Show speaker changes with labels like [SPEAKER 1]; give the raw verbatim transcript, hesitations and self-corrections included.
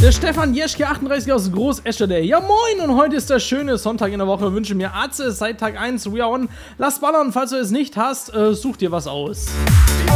[SPEAKER 1] Der Stefan Jeschke achtunddreißig aus Groß-Eschede. Ja moin, und heute ist der schöne Sonntag in der Woche. Wünsche mir Atze seit Tag eins, we are on. Lass ballern, falls du es nicht hast, äh, such dir was aus.